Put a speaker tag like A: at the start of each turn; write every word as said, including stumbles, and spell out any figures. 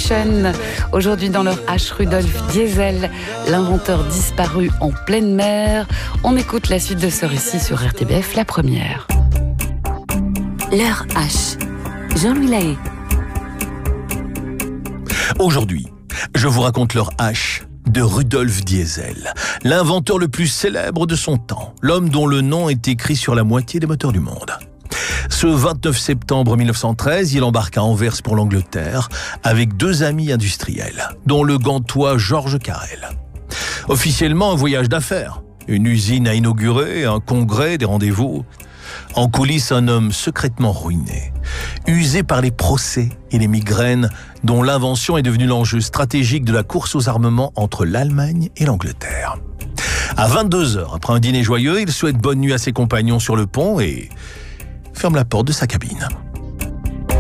A: Expedition. Aujourd'hui dans leur H, Rudolf Diesel, l'inventeur disparu en pleine mer. On écoute la suite de ce récit sur R T B F, la première.
B: Leur H, Jean-Louis Lahaye.
C: Aujourd'hui, je vous raconte leur H de Rudolf Diesel, l'inventeur le plus célèbre de son temps, l'homme dont le nom est écrit sur la moitié des moteurs du monde. Ce vingt-neuf septembre mille neuf cent treize, il embarque à Anvers pour l'Angleterre avec deux amis industriels, dont le gantois Georges Carrel. Officiellement, un voyage d'affaires, une usine à inaugurer, un congrès, des rendez-vous. En coulisses, un homme secrètement ruiné, usé par les procès et les migraines, dont l'invention est devenue l'enjeu stratégique de la course aux armements entre l'Allemagne et l'Angleterre. À vingt-deux heures, après un dîner joyeux, il souhaite bonne nuit à ses compagnons sur le pont et ferme la porte de sa cabine.